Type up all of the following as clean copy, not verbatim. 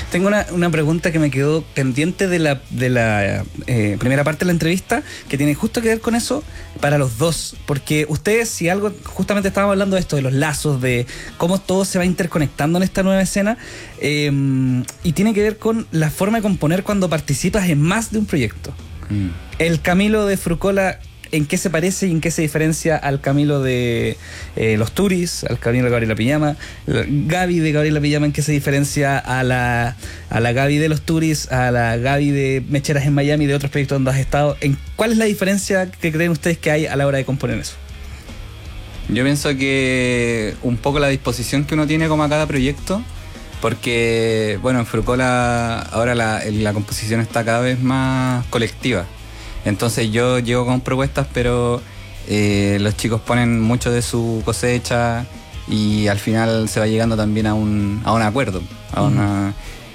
Tengo una pregunta que me quedó pendiente de la primera parte de la entrevista, que tiene justo que ver con eso para los dos, porque ustedes, si algo, justamente estábamos hablando de esto, de los lazos, de cómo todo se va interconectando en esta nueva escena, y tiene que ver con la forma de componer cuando participas en más de un proyecto. El Camilo de Frucola, ¿en qué se parece y en qué se diferencia al Camilo de Los Turis, al Camilo de Gabriela Pijama? Gaby de Gabriela Pijama, ¿en qué se diferencia a la Gaby de Los Turis, a la Gaby de Mecheras en Miami, de otros proyectos donde has estado? ¿Cuál es la diferencia que creen ustedes que hay a la hora de componer eso? Yo pienso que un poco la disposición que uno tiene como a cada proyecto, porque, bueno, en Frucola ahora la composición está cada vez más colectiva. Entonces yo llego con propuestas, pero los chicos ponen mucho de su cosecha y al final se va llegando también a un acuerdo, a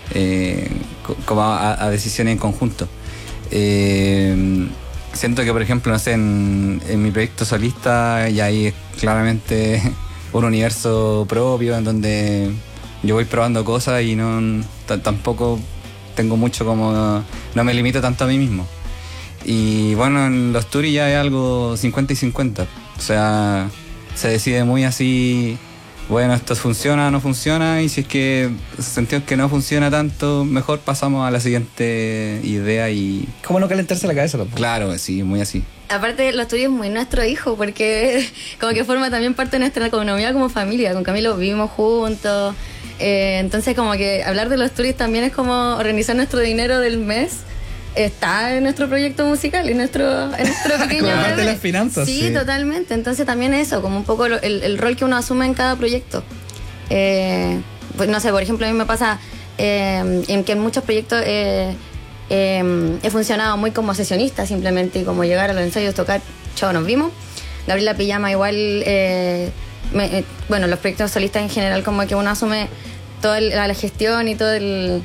decisiones en conjunto. Siento que, por ejemplo, no sé, en mi proyecto solista ya hay claramente un universo propio en donde yo voy probando cosas y tampoco tengo mucho como... No me limito tanto a mí mismo. Y bueno, en Los Turis ya es algo 50 y 50. O sea, se decide muy así, bueno, esto funciona o no funciona, y si es que sentimos que no funciona tanto, mejor pasamos a la siguiente idea y... ¿Cómo no calentarse la cabeza? Claro, sí, muy así. Aparte, Los Turis es muy nuestro hijo, porque como que forma también parte de nuestra economía como familia. Con Camilo vivimos juntos, entonces como que hablar de Los Turis también es como organizar nuestro dinero del mes. Está en nuestro proyecto musical, en nuestro pequeño como parte de las finanzas. Sí, totalmente. Entonces también eso, como un poco el rol que uno asume en cada proyecto. Pues no sé, por ejemplo, a mí me pasa en que en muchos proyectos he funcionado muy como sesionista simplemente, y como llegar a los ensayos, tocar, chao, nos vimos. Gabriela Pijama igual, bueno, los proyectos solistas en general, como que uno asume toda la gestión y todo el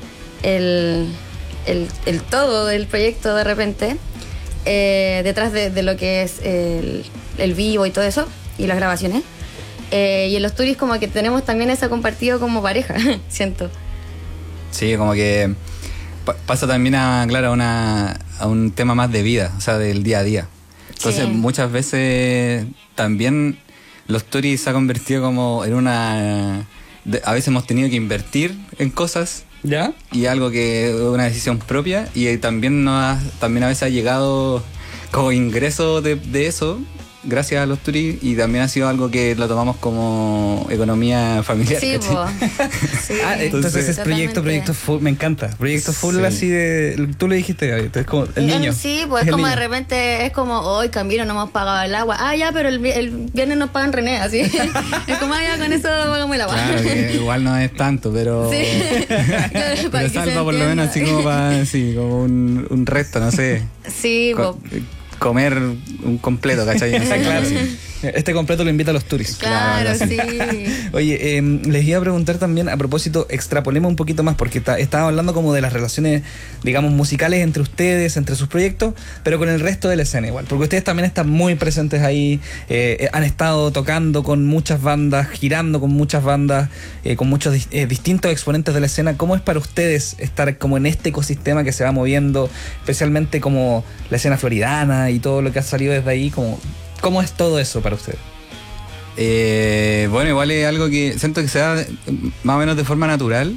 todo del proyecto de repente, detrás de lo que es el vivo y todo eso, y las grabaciones. Y en Los Turis como que tenemos también eso compartido como pareja, siento. Sí, como que pasa también a un tema más de vida, o sea, del día a día. Entonces, sí, muchas veces también Los Turis se ha convertido como en a veces hemos tenido que invertir en cosas, ¿ya? Y algo que es una decisión propia, y también a veces ha llegado como ingreso de eso gracias a Los Turis, y también ha sido algo que lo tomamos como economía familiar. Sí, sí. Entonces es proyecto full, me encanta. Proyecto full, sí, así de... Tú le dijiste, Gaby, entonces como el niño. Sí, pues es como niño. De repente es como, hoy Camilo no hemos pagado el agua. Ah, ya, pero el viernes nos pagan René, así. Es como, ya, con eso pagamos el agua. Claro, que igual no es tanto, pero... Sí. Pero salva por lo menos así como para... Sí, como un resto, no sé. Sí, comer un completo, ¿cachai? Claro, sí. Este completo lo invita a Los Turis. Claro, sí. Oye, les iba a preguntar también, a propósito, extrapolemos un poquito más, porque estaba hablando como de las relaciones, digamos, musicales entre ustedes, entre sus proyectos, pero con el resto de la escena igual, porque ustedes también están muy presentes ahí, han estado tocando con muchas bandas, girando con muchas bandas, con muchos distintos exponentes de la escena. ¿Cómo es para ustedes estar como en este ecosistema que se va moviendo, especialmente como la escena floridana y todo lo que ha salido desde ahí? ¿Cómo es todo eso para ustedes? Bueno, igual es algo que siento que se da más o menos de forma natural,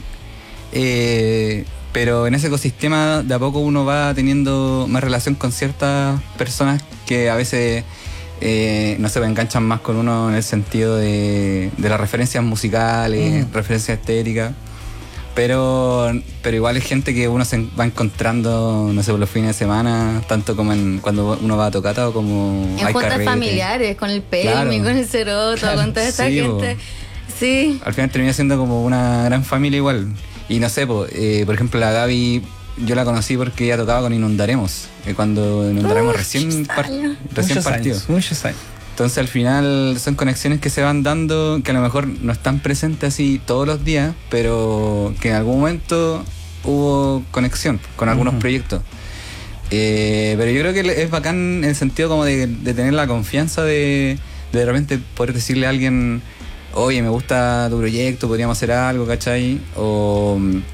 pero en ese ecosistema de a poco uno va teniendo más relación con ciertas personas que a veces no se enganchan más con uno en el sentido de las referencias musicales, referencias estéticas. Pero igual es gente que uno se va encontrando, no sé, por los fines de semana, tanto como cuando uno va a tocata o como en hay juntas carrete familiares, con el Pelmi, claro, con el Ceroto, claro, con toda esta gente. Sí. Al final termina siendo como una gran familia igual. Y no sé, por ejemplo, la Gaby, yo la conocí porque ella tocaba con Inundaremos, cuando Inundaremos recién partió. Muchos años. Entonces al final son conexiones que se van dando, que a lo mejor no están presentes así todos los días, pero que en algún momento hubo conexión con algunos proyectos. Pero yo creo que es bacán en el sentido como de tener la confianza de repente poder decirle a alguien, oye, me gusta tu proyecto, podríamos hacer algo, ¿cachai? O